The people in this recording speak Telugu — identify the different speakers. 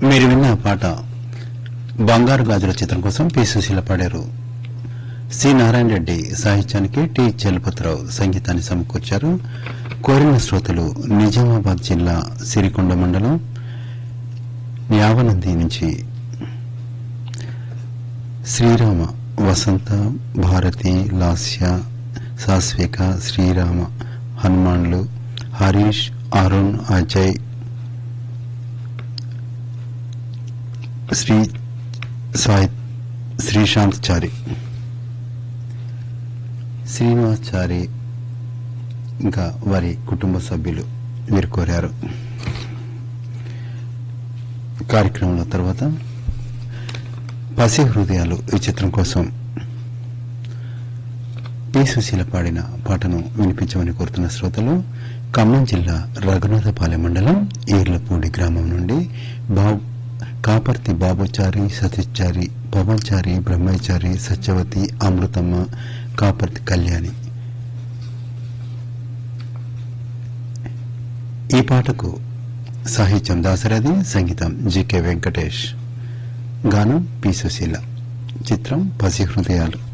Speaker 1: మీరు విన్న పాట బంగారు గాజుల చిత్రం కోసం పి సుశీల పాడారు. సి నారాయణ రెడ్డి సాహిత్యానికి టి చలపతిరావు సంగీతాన్ని సమకూర్చారు. కోరిన శ్రోతలు నిజామాబాద్ జిల్లా సిరికొండ మండలం యావనంది నుంచి శ్రీరామ, వసంత, భారతి, లాస్య, సాస్విక, శ్రీరామ, హనుమాన్లు, హరీష్, అరుణ్, అజయ్, శ్రీశాంత్ చారి, శ్రీనివాస్ చారి ఇంకా వారి కుటుంబ సభ్యులు వీరు కోరారు. కార్యక్రమంలో తర్వాత పసి హృదయాలు ఈ చిత్రం కోసం పి సుశీల పాడిన పాటను వినిపించమని కోరుతున్న శ్రోతలు ఖమ్మం జిల్లా రఘునాథపాలెం మండలం ఈర్లపూడి గ్రామం నుండి కాపర్తి బాబుచారి, సతీశ్చారి, పవన్చారి, బ్రహ్మచారి, సత్యవతి, అమృతమ్మ, కాపర్తి కళ్యాణి. ఈ పాటకు సాహిత్యం దాసరథి, సంగీతం జికే వెంకటేష్, గానం పి సుశీల. చిత్రం పసి హృదయాలు.